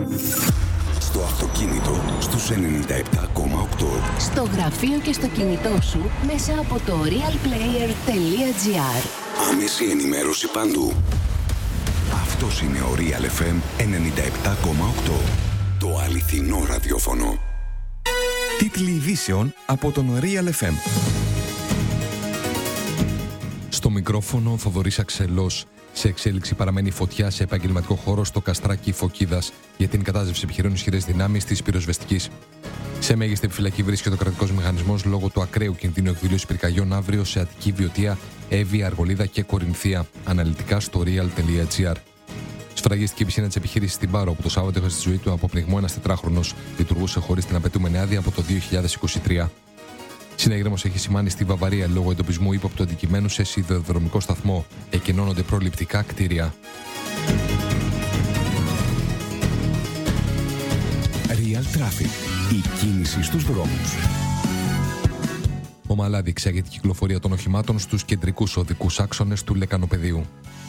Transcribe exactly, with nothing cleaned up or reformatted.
Στο αυτοκίνητο στους ενενήντα επτά κόμμα οκτώ. Στο γραφείο και στο κινητό σου μέσα από το realplayer τελεία gr. Άμεση ενημέρωση παντού. Αυτός είναι ο Real εφ εμ ενενήντα επτά κόμμα οκτώ. Το αληθινό ραδιόφωνο. Τίτλοι ειδήσεων από τον Real εφ εμ. Στο μικρόφωνο Θοδωρής Αξελός. Σε εξέλιξη παραμένει η φωτιά σε επαγγελματικό χώρο στο Καστράκι Φωκίδας. Για την κατάσβεση επιχειρούν ισχυρές δυνάμεις της πυροσβεστικής. Σε μέγιστη επιφυλακή βρίσκεται ο κρατικός μηχανισμός λόγω του ακραίου κινδύνου εκδήλωσης πυρκαγιών αύριο σε Αττική, Βιωτία, Εύβοια, Αργολίδα και Κορινθία. Αναλυτικά στο real τελεία gr. Σφραγίστηκε η πισίνα της επιχείρησης στην Πάρο, που το Σάββατο έχασε τη ζωή του από πνιγμό ένας τετράχρονος. Λειτουργούσε χωρίς την απαιτούμενη άδεια από το δύο χιλιάδες είκοσι τρία. Συνέγερμος έχει σημάνει στη Βαβαρία λόγω εντοπισμού ύποπτου αντικειμένου σε σιδηροδρομικό σταθμό. Εκκενώνονται προληπτικά κτίρια. Real Traffic. Η κίνηση στους δρόμους. Ομαλά διεξάγεται η κυκλοφορία των οχημάτων στους κεντρικούς οδικούς άξονες του Λεκανοπεδίου.